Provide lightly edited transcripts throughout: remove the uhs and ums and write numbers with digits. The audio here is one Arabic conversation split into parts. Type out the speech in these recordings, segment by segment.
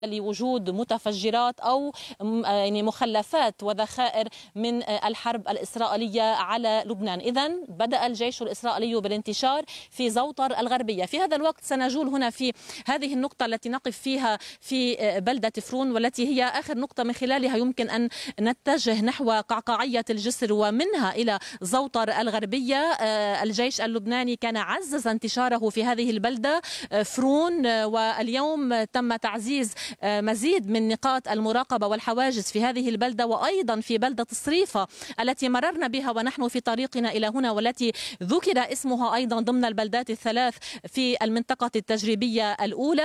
لوجود متفجرات أو يعني مخلفات وذخائر من الحرب الإسرائيلية على لبنان. إذن بدأ الجيش الإسرائيلي بالانتشار في زوطر الغربية. في هذا الوقت سنجول هنا في هذه النقطة التي نقف فيها في بلدة فرون، والتي هي آخر نقطة من خلالها يمكن أن نتجه نحو قعقاعية الجسر ومنها إلى زوطر الغربية. الجيش اللبناني كان عزز انتشاره في هذه البلدة فرون، واليوم تم تعزيز مزيد من نقاط المراقبة والحواجز في هذه البلدة، وأيضا في بلدة صريفة التي مررنا بها ونحن في طريقنا إلى هنا، والتي ذكر اسمها أيضا ضمن البلدات الثلاث في المنطقة التجريبية الأولى.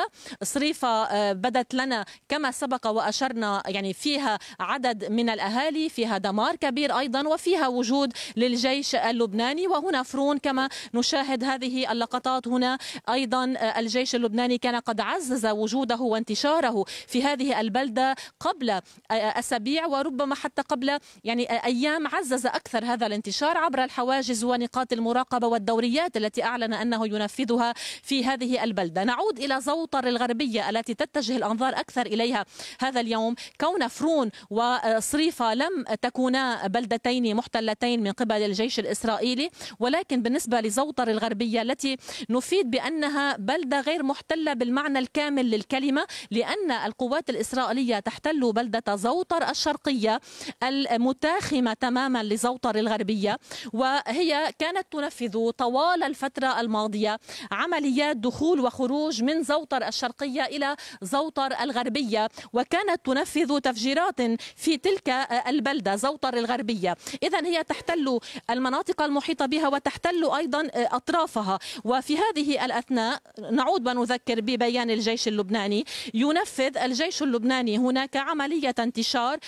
صريفة بدت لنا كما سبق وأشرنا يعني فيها عدد من الأهالي، فيها دمار كبير أيضا، وفيها وجود للجيش اللبناني. وهنا فرون كما نشاهد هذه اللقطات، هنا أيضا الجيش اللبناني كان قد عزز وجوده وانتشاره في هذه البلدة قبل أسابيع، وربما حتى قبل يعني أيام عزز أكثر هذا الانتشار عبر الحواجز ونقاط المراقبة والدوريات التي أعلن أنه ينفذها في هذه البلدة. نعود إلى زوطر الغربية التي تتجه الأنظار أكثر إليها هذا اليوم، كون فرون وصريفة لم تكونا بلدتين محتلتين من قبل الجيش الإسرائيلي، ولكن بالنسبة لزوطر الغربية التي نفيد بأنها بلدة غير محتلة بالمعنى الكامل للكلمة، لأن القوات الإسرائيلية تحتل بلدة زوطر الشرقية المتاخمة تماما لزوطر الغربية، وهي كانت تنفذ طوال الفترة الماضية عمليات دخول وخروج من زوطر الشرقية إلى زوطر الغربية، وكانت تنفذ تفجيرات في تلك البلدة زوطر الغربية. إذن هي تحتل المناطق المحيطة بها وتحتل أيضا أطرافها. وفي هذه الأثناء نعود ونذكر ببيان الجيش اللبناني، ينفذ الجيش اللبناني هناك عملية انتشار،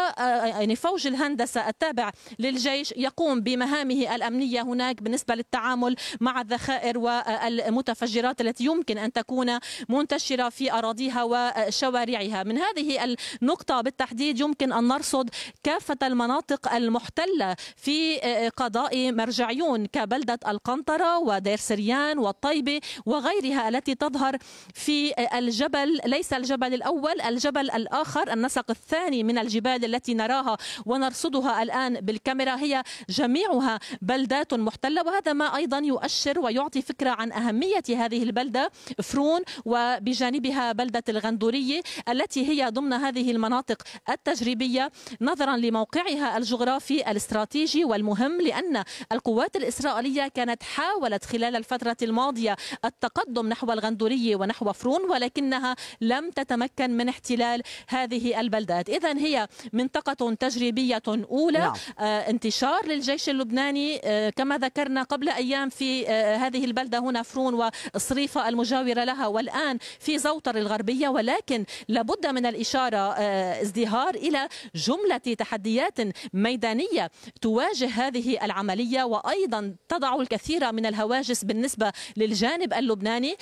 وفوج الهندسة التابع للجيش يقوم بمهامه الأمنية هناك بالنسبة للتعامل مع الذخائر والمتفجرات التي يمكن أن تكون منتشرة في أراضيها وشوارعها. من هذه النقطة بالتحديد يمكن أن نرصد كافة المناطق المحتلة في قضاء مرجعيون كبلدة القنطرة ودير سريان والطيبة وغيرها التي تظهر في الجبل، ليس الجبل الأول، الجبل الآخر، النسق الثاني من الجبال التي نراها ونرصدها الآن بالكاميرا، هي جميعها بلدات محتلة. وهذا ما أيضا يؤشر ويعطي فكرة عن أهمية هذه البلدة فرون، وبجانبها بلدة الغندورية التي هي ضمن هذه المناطق التجريبية نظرا لموقعها الجغرافي الاستراتيجي والمهم، لأن القوات الإسرائيلية كانت حاولت خلال الفترة الماضية التقدم نحو الغندورية ونحو فرون، ولكنها لم تتمكن من احتلال هذه البلدات. إذن هي منطقة تجريبية أولى. انتشار للجيش اللبناني كما ذكرنا قبل أيام في هذه البلدة هنا فرون وصريفة المجاورة لها، والآن في زوطر الغربية. ولكن لابد من الإشارة ازدهار إلى جملة تحديات ميدانية تواجه هذه العملية، وأيضا تضع الكثير من الهواجس بالنسبة للجانب اللبناني.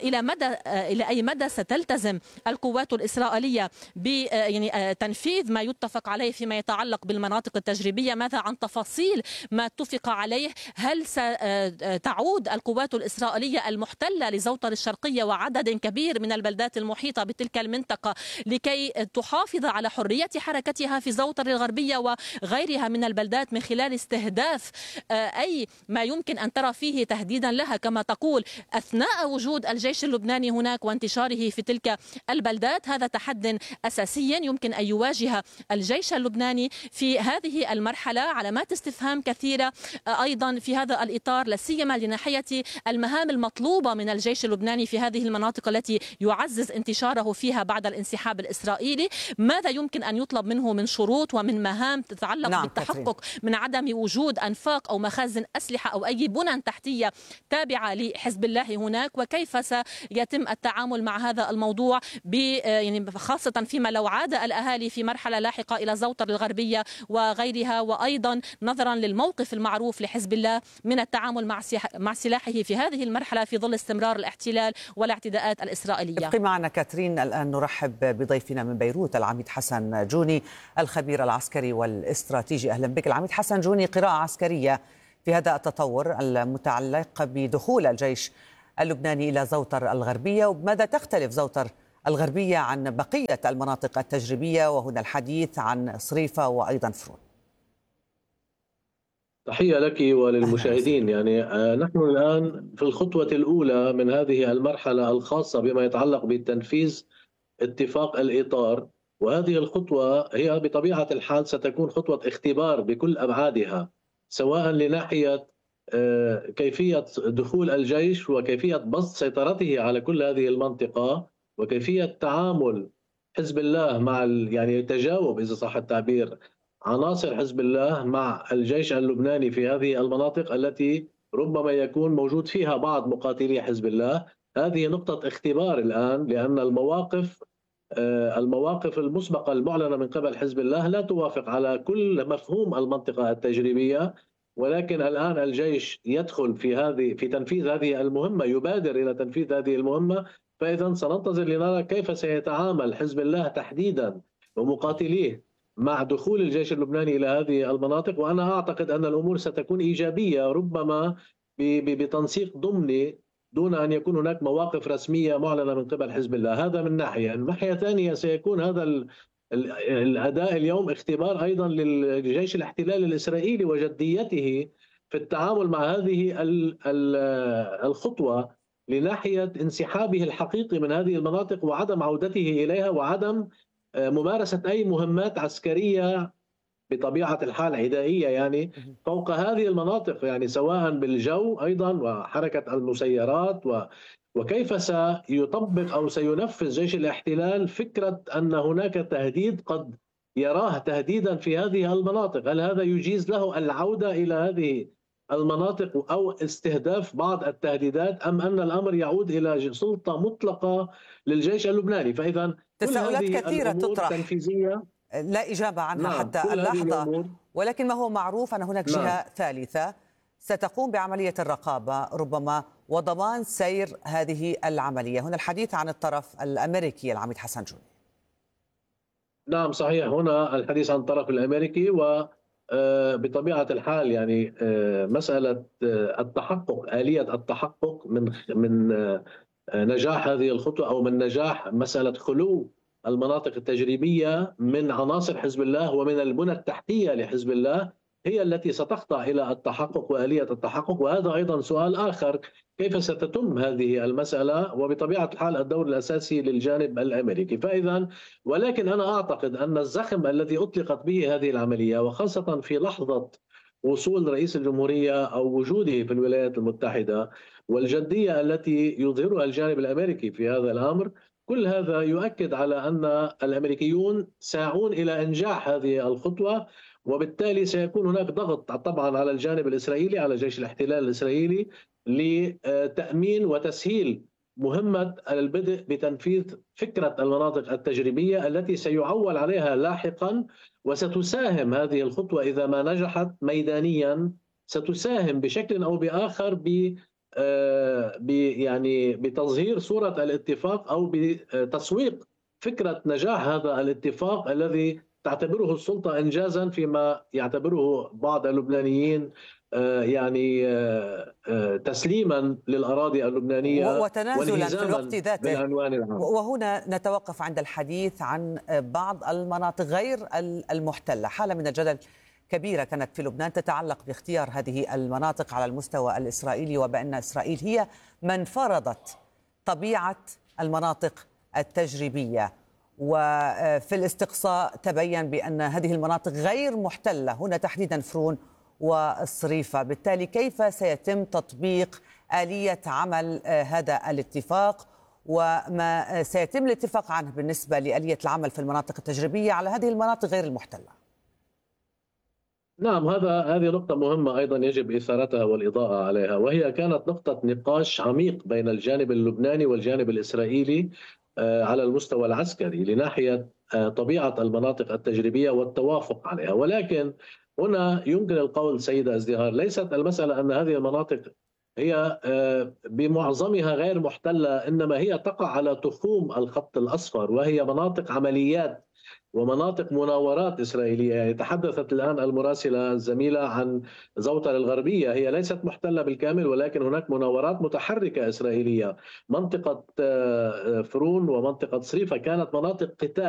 إلى أي مدى ستلتزم القوات الإسرائيلية يعني تنفيذ ما يتفق عليه فيما يتعلق بالمناطق التجريبية؟ ماذا عن تفاصيل ما اتفق عليه؟ هل ستعود القوات الإسرائيلية المحتلة لزوطر الشرقية وعدد كبير من البلدات المحيطة بتلك المنطقة لكي تحافظ على حرية حركتها في زوطر الغربية وغيرها من البلدات من خلال استهداف أي ما يمكن أن ترى فيه تهديدا لها كما تقول أثناء وجود الجيش اللبناني هناك وانتشاره في تلك البلدات؟ هذا تحد أساسيا يمكن أن يواجه الجيش اللبناني في هذه المرحلة. علامات استفهام كثيرة أيضا في هذا الإطار، لا سيما لناحية المهام المطلوبة من الجيش اللبناني في هذه المناطق التي يعزز انتشاره فيها بعد الانسحاب الإسرائيلي. ماذا يمكن أن يطلب منه من شروط ومن مهام تتعلق بالتحقق من عدم وجود أنفاق أو مخازن أسلحة أو أي بنى تحتية تابعة لحزب الله هناك؟ وكيف سيتم التعامل مع هذا الموضوع يعني خاصة فيما لو عاد الأهالي في مرحلة لاحقة إلى زوطر الغربية وغيرها، وأيضا نظرا للموقف المعروف لحزب الله من التعامل مع سلاحه في هذه المرحلة في ظل استمرار الاحتلال والاعتداءات الإسرائيلية. ابقي معنا كاترين. الآن نرحب بضيفنا من بيروت العميد حسن جوني الخبير العسكري والاستراتيجي. أهلا بك العميد حسن جوني. قراءة عسكرية في هذا التطور المتعلق بدخول الجيش اللبناني إلى زوطر الغربية، وبماذا تختلف زوطر الغربية عن بقية المناطق التجريبية، وهنا الحديث عن صريفة وأيضا فرون. تحية لك وللمشاهدين. يعني نحن الآن في الخطوة الأولى من هذه المرحلة الخاصة بما يتعلق بتنفيذ اتفاق الإطار، وهذه الخطوة هي بطبيعة الحال ستكون خطوة اختبار بكل أبعادها، سواء لناحية كيفية دخول الجيش وكيفية بسط سيطرته على كل هذه المنطقة، وكيفية تعامل حزب الله مع يعني تجاوب إذا صح التعبير عناصر حزب الله مع الجيش اللبناني في هذه المناطق التي ربما يكون موجود فيها بعض مقاتلي حزب الله. هذه نقطة اختبار الآن، لأن المواقف المسبقة المعلنة من قبل حزب الله لا توافق على كل مفهوم المنطقة التجريبية، ولكن الآن الجيش يدخل في تنفيذ هذه المهمة، يبادر إلى تنفيذ هذه المهمة. فإذا سننتظر لنرى كيف سيتعامل حزب الله تحديدا ومقاتليه مع دخول الجيش اللبناني إلى هذه المناطق. وأنا أعتقد أن الأمور ستكون إيجابية، ربما بتنسيق ضمني دون أن يكون هناك مواقف رسمية معلنة من قبل حزب الله. هذا من ناحية. من ناحية ثانية سيكون هذا الأداء اليوم اختبار أيضا للجيش الاحتلال الإسرائيلي وجديته في التعامل مع هذه الخطوة لناحية انسحابه الحقيقي من هذه المناطق وعدم عودته إليها وعدم ممارسة أي مهمات عسكرية بطبيعة الحال عدائية يعني فوق هذه المناطق، يعني سواء بالجو أيضا وحركة المسيرات وكيف سيطبق أو سينفذ جيش الاحتلال فكرة أن هناك تهديد قد يراه تهديدا في هذه المناطق. هل هذا يجيز له العودة إلى هذه المناطق أو استهداف بعض التهديدات، أم أن الأمر يعود إلى سلطة مطلقة للجيش اللبناني؟ فإذا تساؤلات كثيرة تطرح تنفيذية لا إجابة عنها حتى اللحظة، ولكن ما هو معروف أن هناك جهة ثالثة ستقوم بعملية الرقابة ربما وضمان سير هذه العملية. هنا الحديث عن الطرف الأمريكي العميد حسن جوني. نعم صحيح، هنا الحديث عن الطرف الأمريكي، وبطبيعة الحال يعني مسألة التحقق، آلية التحقق من نجاح هذه الخطوة أو من نجاح مسألة خلو المناطق التجريبية من عناصر حزب الله ومن البنى التحتية لحزب الله هي التي ستخضع إلى التحقق وآلية التحقق. وهذا أيضا سؤال آخر، كيف ستتم هذه المسألة؟ وبطبيعة الحال الدور الأساسي للجانب الأمريكي. ولكن أنا أعتقد أن الزخم الذي أطلقت به هذه العملية، وخاصة في لحظة وصول رئيس الجمهورية أو وجوده في الولايات المتحدة، والجدية التي يظهرها الجانب الأمريكي في هذا الأمر، كل هذا يؤكد على أن الأمريكيون ساعون إلى إنجاح هذه الخطوة. وبالتالي سيكون هناك ضغط طبعا على الجانب الإسرائيلي، على جيش الاحتلال الإسرائيلي، لتأمين وتسهيل مهمة البدء بتنفيذ فكرة المناطق التجريبية التي سيعول عليها لاحقا. وستساهم هذه الخطوة إذا ما نجحت ميدانيا، ستساهم بشكل أو بآخر يعني بتظهير صورة الاتفاق أو بتسويق فكرة نجاح هذا الاتفاق الذي تعتبره السلطة إنجازا فيما يعتبره بعض اللبنانيين يعني تسليما للأراضي اللبنانية وتنازلا في الوقت ذاته بالعنوان العام. وهنا نتوقف عند الحديث عن بعض المناطق غير المحتلة. حالة من الجدل كبيرة كانت في لبنان تتعلق باختيار هذه المناطق على المستوى الإسرائيلي، وبأن إسرائيل هي من فرضت طبيعة المناطق التجريبية، وفي الاستقصاء تبين بأن هذه المناطق غير محتلة، هنا تحديدا فرون والصريفة. بالتالي كيف سيتم تطبيق آلية عمل هذا الاتفاق، وما سيتم الاتفاق عنه بالنسبة لآلية العمل في المناطق التجريبية على هذه المناطق غير المحتلة؟ نعم، هذه نقطة مهمة أيضا يجب إثارتها والإضاءة عليها، وهي كانت نقطة نقاش عميق بين الجانب اللبناني والجانب الإسرائيلي على المستوى العسكري لناحية طبيعة المناطق التجريبية والتوافق عليها. ولكن هنا يمكن القول سيدة ازدهار، ليست المسألة أن هذه المناطق هي بمعظمها غير محتلة، إنما هي تقع على تخوم الخط الأصفر، وهي مناطق عمليات ومناطق مناورات إسرائيلية. يعني تحدثت الآن المراسلة الزميلة عن زوطر الغربية، هي ليست محتلة بالكامل، ولكن هناك مناورات متحركة إسرائيلية. منطقة فرون ومنطقة صريفة كانت مناطق قتال